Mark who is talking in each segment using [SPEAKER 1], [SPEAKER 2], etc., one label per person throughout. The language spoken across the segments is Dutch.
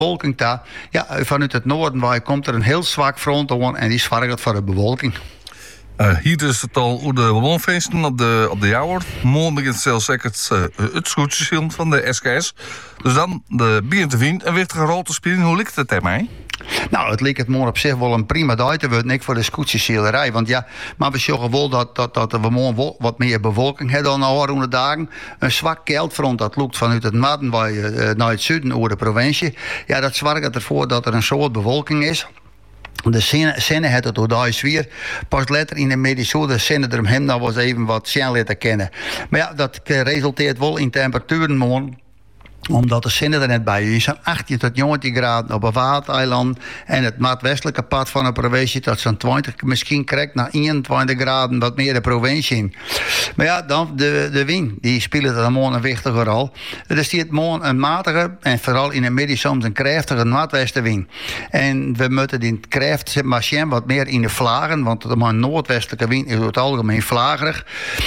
[SPEAKER 1] bewolking daar. Ja, vanuit het noorden komt er een heel zwak front aan en die zorgt voor de bewolking.
[SPEAKER 2] Hier is het al hoe de woonfeesten op de Jouwer. Morgen begint zelfs het scootjesfilm van de SKS. Dus dan begint de wind een wichtige rol te spelen. Hoe ligt het mij?
[SPEAKER 1] Nou, het leek het morgen op zich wel een prima dag te worden, niet voor de scootjesselerij. Want ja, maar we zeggen wel dat we morgen wat meer bewolking hebben dan de andere dagen. Een zwak keldfront dat loopt vanuit het noorden naar het zuiden over de provincie. Ja, dat zorgt ervoor dat er een soort bewolking is. De zinnen het door de weer. Pas later in de medische de zinnen er hem nou was even wat snel te kennen. Maar ja, dat resulteert wel in temperaturen morgen. Omdat de zinnen er net bij is. 18 tot 19 graden op een watereiland. En het noordwestelijke pad van de provincie dat zo'n 20, misschien krijgt naar 21 graden wat meer de provincie in. Maar ja, dan de wind. Die speelt er morgen een wichtige rol. Er stiert morgen een matige en vooral in de middag soms een krachtige noordwestenwind. En we moeten die kracht maar wat meer in de vlagen. Want de noordwestelijke wind is over het algemeen vlagerig.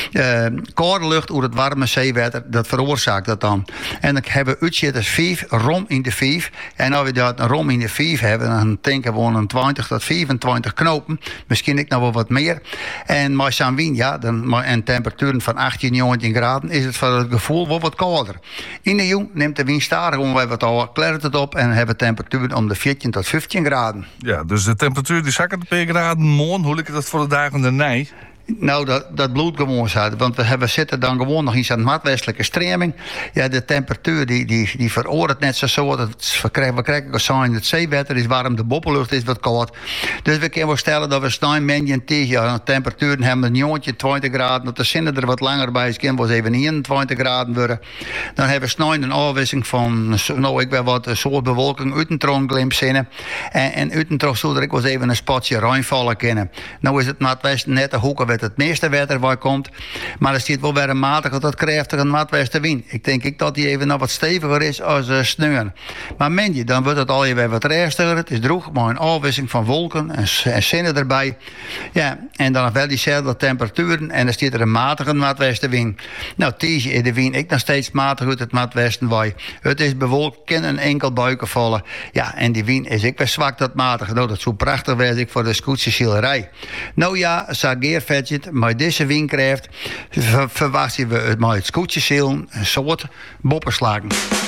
[SPEAKER 1] Koude lucht over het warme zeewater, dat veroorzaakt dat dan. En dan hebben uitzitters 5, rom in de 5. En als we dat rom in de 5 hebben, dan denken we een 20 tot 25 knopen. Misschien ik nog wel wat meer. En met zo'n wind, ja, en temperaturen van 18, 19 graden, is het voor het gevoel wel wat kouder. In de jong neemt de wind stadig om, we hebben het al klart het op en hebben temperaturen om de 14 tot 15 graden.
[SPEAKER 2] Ja, dus de temperatuur die zakken de per graden morgen. Hoe ligt dat voor de dagen daarna?
[SPEAKER 1] Nou, dat bloedt gewoon zo. Want we zitten dan gewoon nog in zo'n noordwestelijke stroming. Ja, de temperatuur die veroordeelt net zo. We krijgen gezien het zeewater is warm, de boppenlucht is wat koud. Dus we kunnen wel stellen dat we snel en tegen. Ja, temperaturen hebben een jongetje 20 graden. Dat de zinnen er wat langer bij is, kunnen we even 21 graden worden. Dan hebben we snel een afwisseling van, nou, ik ben wat een soort bewolking uit een troonglimp zinnen. En uit een troon zou er ik wel even een spatje ruimvallen kunnen. Nou is het noordwesten net de hoeken het meeste water waar komt. Maar er zit wel weer een matige tot krachtige noordwestenwind. Ik denk dat die even nog wat steviger is als sneeuwen. Maar meen je, dan wordt het al even wat rustiger. Het is droog, maar een afwisseling van wolken en zinnen erbij. Ja, en dan nog wel diezelfde temperaturen. En dan zit er een matige noordwestenwind. Nou, deze is de wind ik nog steeds matig uit het noordwesten waai. Het is bewolkt, kan een enkel buiken vallen. Ja, en die wind is ik weer zwak tot matig. Nou, dat is zo prachtig wees ik voor de scootjesselerij. Nou ja, Sageervet met deze windkracht verwachten we het met het scootjeszeilen een soort bopperslagen.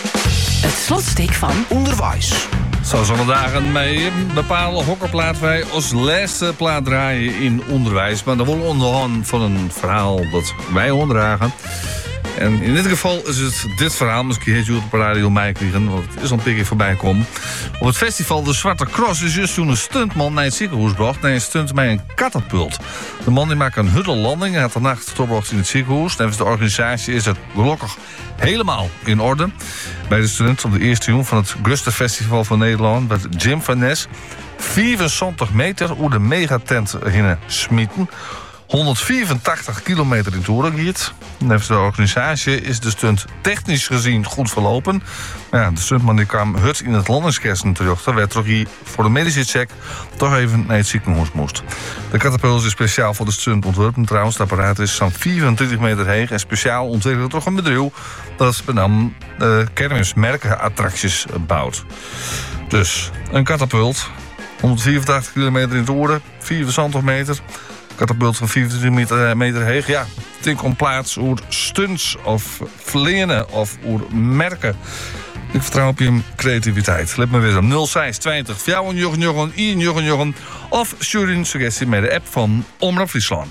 [SPEAKER 3] Het slotstuk van onderwijs.
[SPEAKER 2] Zo zullen dagen mee bepalen hokkenplaat wij als laatste plaat draaien in onderwijs. Maar dan willen we onderhand van een verhaal dat wij onderdragen. En in dit geval is het dit verhaal, misschien heeft u het op de radio meekrijgen, want het is al een keer voorbij komen. Op het festival De Zwarte Cross is juist toen een stuntman naar het ziekenhuis gebracht. Nee, een stunt met een katapult. De man die maakt een huddellanding en had de nacht doorgebracht in het ziekenhuis. Nevens de organisatie is het gelukkig helemaal in orde. Bij de stunt op de eerste jong van het grootste festival van Nederland werd Jim van Nes 74 meter over de megatent gingen smieten. 184 kilometer in toeren giet. Nevens de organisatie is de stunt technisch gezien goed verlopen. Maar ja, de stuntman die kwam hut in het landingskersen terug. Daar werd toch hier voor de medische check toch even naar het ziekenhuis moest. De katapult is speciaal voor de stunt ontworpen trouwens. Het apparaat is zo'n 24 meter hoog en speciaal ontwikkeld door een bedrijf dat benam kermismerkenattracties bouwt. Dus een katapult, 184 kilometer in toeren, 74 meter. Katapult van 24 meter hoog. Ja, denk om plaats oer stunts of vlenen of oer merken. Ik vertrouw op je creativiteit. Let me weer op 06 20 4 of stuur een suggestie met de app van Omroep Friesland.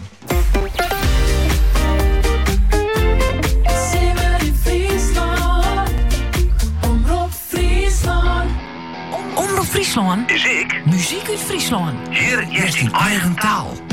[SPEAKER 3] Omroep Friesland
[SPEAKER 4] is ik.
[SPEAKER 3] Muziek uit Friesland.
[SPEAKER 4] Hier is in eigen taal.